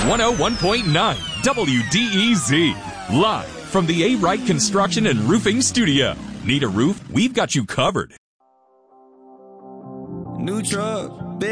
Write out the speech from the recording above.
101.9 WDEZ. Live from the A. Wright Construction and Roofing Studio. Need a roof? We've got you covered. New truck.